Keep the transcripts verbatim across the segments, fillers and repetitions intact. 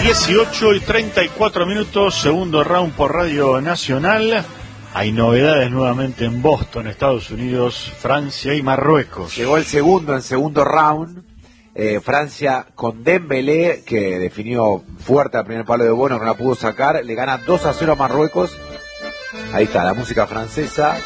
dieciocho y treinta y cuatro minutos, segundo round por Radio Nacional. Hay novedades nuevamente en Boston, Estados Unidos, Francia y Marruecos. Llegó el segundo en segundo round. Eh, Francia con Dembélé, que definió fuerte al primer palo de Bono, que no la pudo sacar. Le gana dos a cero a Marruecos. Ahí está, la música francesa.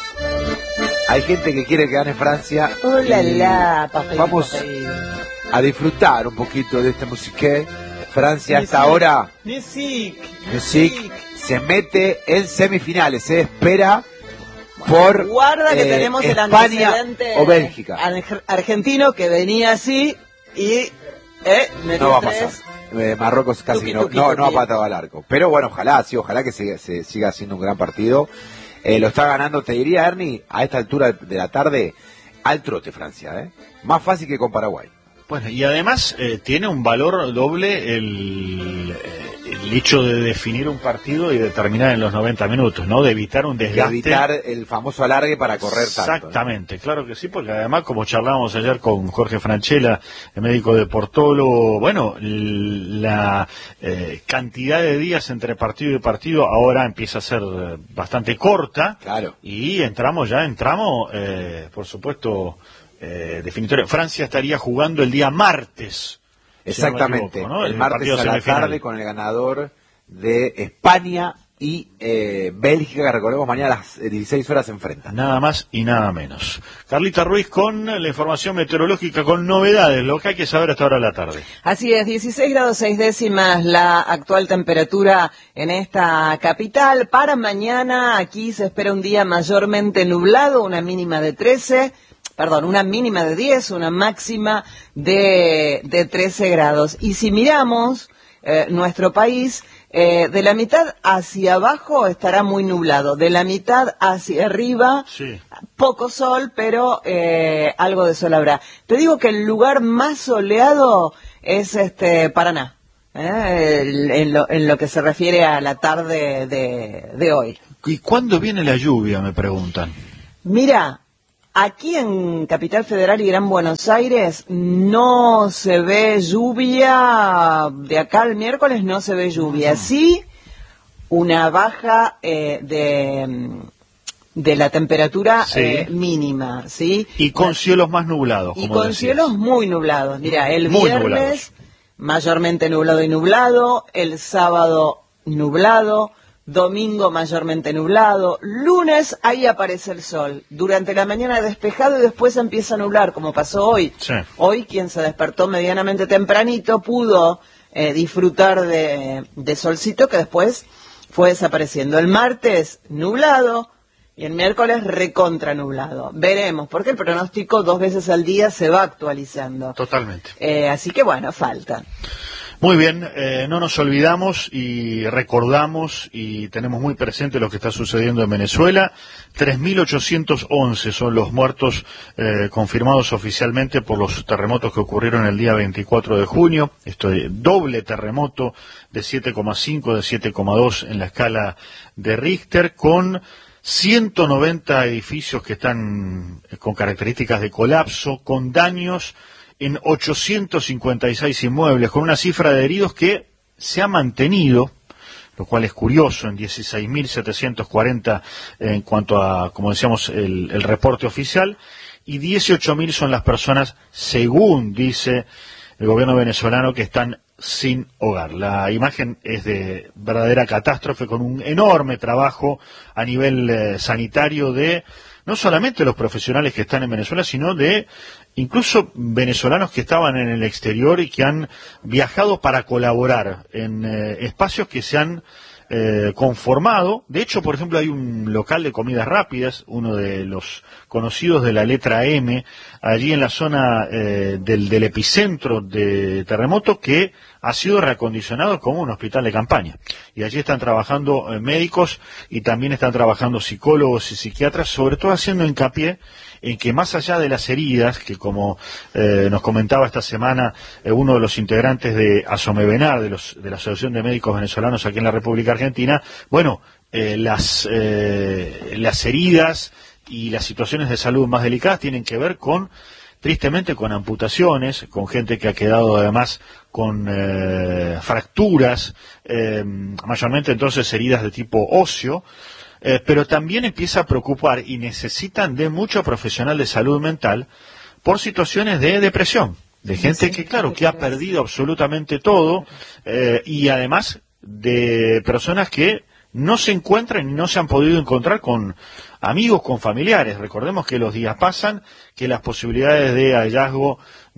Hay gente que quiere que gane Francia. Hola, la, papel, vamos papel. a disfrutar un poquito de este musiqué. Francia hasta ahora Music, music, se mete en semifinales. Se espera por guarda que eh, tenemos el España antecedente o Bélgica. argentino que venía así y eh, no va a tres. pasar. Eh, Marruecos casi Tuki, no, tuki, no, tuki. no ha patado al arco. Pero bueno, ojalá, sí, ojalá que se, se siga siendo un gran partido. Eh, lo está ganando, te diría, Ernie, a esta altura de la tarde, al trote Francia, ¿eh? Más fácil que con Paraguay. Bueno, y además eh, tiene un valor doble el, el hecho de definir un partido y determinar en los noventa minutos, ¿no? De evitar un desgaste. De evitar el famoso alargue para correr tanto. Exactamente, ¿no? Claro que sí, porque además, como charlábamos ayer con Jorge Franchella, el médico de Portolo, bueno, la eh, cantidad de días entre partido y partido ahora empieza a ser bastante corta. Claro. Y entramos ya, entramos, eh, por supuesto... Eh, definitorio. Francia estaría jugando el día martes. Exactamente, Si no me equivoco, ¿no? el, el martes a la semifinal. tarde con el ganador de España y eh, Bélgica, que recordemos mañana a las dieciséis horas se enfrentan. Nada más y nada menos. Carlita Ruiz con la información meteorológica, con novedades, lo que hay que saber hasta ahora de la tarde. Así es, dieciséis grados seis décimas la actual temperatura en esta capital. Para mañana aquí se espera un día mayormente nublado, una mínima de trece. Perdón, una mínima de diez, una máxima de, de trece grados. Y si miramos eh, nuestro país, eh, de la mitad hacia abajo estará muy nublado, de la mitad hacia arriba, sí. Poco sol, pero eh, algo de sol habrá. Te digo que el lugar más soleado es este Paraná, eh, el, en, lo, en lo que se refiere a la tarde de, de hoy. ¿Y cuándo viene la lluvia, me preguntan? Mira, aquí en Capital Federal y Gran Buenos Aires no se ve lluvia, de acá al miércoles no se ve lluvia. Sí, una baja eh, de, de la temperatura sí. eh, mínima, ¿sí? Y con cielos más nublados, Y como con decías. cielos muy nublados. Mira, el Muy viernes nublados. mayormente nublado y nublado, el sábado nublado, domingo mayormente nublado, lunes ahí aparece el sol, durante la mañana despejado y después empieza a nublar, como pasó hoy. Sí. Hoy quien se despertó medianamente tempranito pudo eh, disfrutar de, de solcito que después fue desapareciendo. El martes nublado y el miércoles recontra nublado. Veremos, porque el pronóstico dos veces al día se va actualizando. Totalmente. Eh, así que bueno, falta. Muy bien, eh, no nos olvidamos y recordamos y tenemos muy presente lo que está sucediendo en Venezuela. tres mil ochocientos once son los muertos eh, confirmados oficialmente por los terremotos que ocurrieron el día veinticuatro de junio. Esto es doble terremoto de siete coma cinco, de siete coma dos en la escala de Richter, con ciento noventa edificios que están con características de colapso, con daños en ochocientos cincuenta y seis inmuebles, con una cifra de heridos que se ha mantenido, lo cual es curioso, en dieciséis mil setecientos cuarenta en cuanto a, como decíamos, el, el reporte oficial, y dieciocho mil son las personas, según dice el gobierno venezolano, que están sin hogar. La imagen es de verdadera catástrofe, con un enorme trabajo a nivel eh, sanitario de no solamente los profesionales que están en Venezuela, sino de incluso venezolanos que estaban en el exterior y que han viajado para colaborar en eh, espacios que se han eh, conformado. De hecho, por ejemplo, hay un local de comidas rápidas, uno de los conocidos de la letra M, allí en la zona eh, del, del epicentro de terremoto, que ha sido reacondicionado como un hospital de campaña. Y allí están trabajando eh, médicos y también están trabajando psicólogos y psiquiatras, sobre todo haciendo hincapié en que más allá de las heridas, que como eh, nos comentaba esta semana eh, uno de los integrantes de ASOMEVENAR, de, los, de la Asociación de Médicos Venezolanos aquí en la República Argentina, bueno, eh, las, eh, las heridas y las situaciones de salud más delicadas tienen que ver con tristemente con amputaciones, con gente que ha quedado además con eh, fracturas, eh, mayormente entonces heridas de tipo óseo, eh, pero también empieza a preocupar y necesitan de mucho profesional de salud mental por situaciones de depresión, de gente que, claro, que ha perdido absolutamente todo, eh, y además de personas que no se encuentran y no se han podido encontrar con amigos, con familiares. Recordemos que los días pasan, que las posibilidades de hallazgo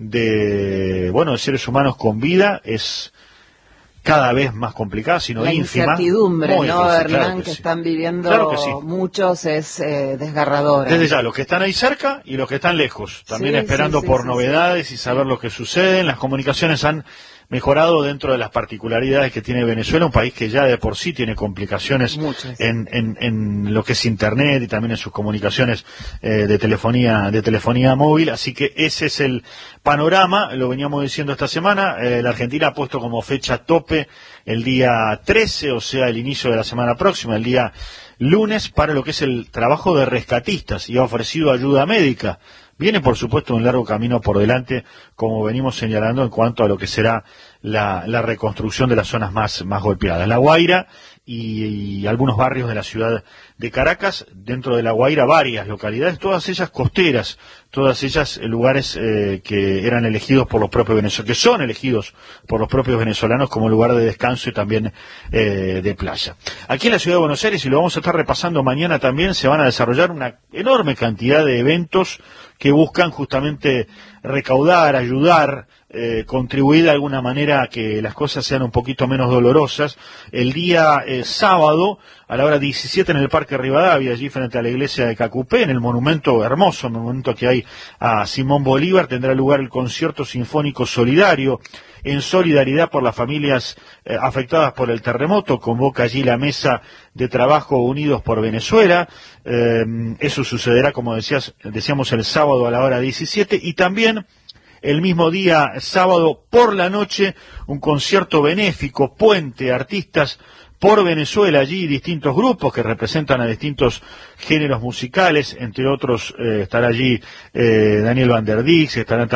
de, bueno, de seres humanos con vida es cada vez más complicada, sino la ínfima. La incertidumbre, Muy ¿no, difícil, Hernán, claro que, que sí. están viviendo claro que sí. muchos es eh, desgarradora? Desde ya, los que están ahí cerca y los que están lejos, también sí, esperando sí, sí, por sí, novedades sí. y saber lo que sucede. Las comunicaciones han mejorado dentro de las particularidades que tiene Venezuela, un país que ya de por sí tiene complicaciones en, en, en lo que es internet y también en sus comunicaciones eh, de telefonía de telefonía móvil, así que ese es el panorama, lo veníamos diciendo esta semana. eh, la Argentina ha puesto como fecha tope el día trece, o sea el inicio de la semana próxima, el día lunes, para lo que es el trabajo de rescatistas, y ha ofrecido ayuda médica. Viene, por supuesto, un largo camino por delante, como venimos señalando, en cuanto a lo que será la, la reconstrucción de las zonas más, más golpeadas. La Guaira y, y algunos barrios de la ciudad de Caracas, dentro de La Guaira varias localidades, todas ellas costeras, todas ellas lugares eh, que eran elegidos por los propios venezolanos, que son elegidos por los propios venezolanos como lugar de descanso y también eh, de playa. Aquí en la ciudad de Buenos Aires, y lo vamos a estar repasando mañana también, se van a desarrollar una enorme cantidad de eventos que buscan justamente recaudar, ayudar, eh, contribuir de alguna manera a que las cosas sean un poquito menos dolorosas. El día eh, sábado, a la hora diecisiete, en el Parque Rivadavia, allí frente a la iglesia de Cacupé, en el monumento hermoso, el monumento que hay a Simón Bolívar, tendrá lugar el concierto sinfónico solidario, en solidaridad por las familias eh, afectadas por el terremoto. Convoca allí la mesa de trabajo Unidos por Venezuela. Eh, eso sucederá, como decías, decíamos, el sábado a la hora diecisiete, y también el mismo día, sábado por la noche, un concierto benéfico, puente, artistas por Venezuela, allí distintos grupos que representan a distintos géneros musicales, entre otros eh, estará allí eh, Daniel Van der Dijk, estarán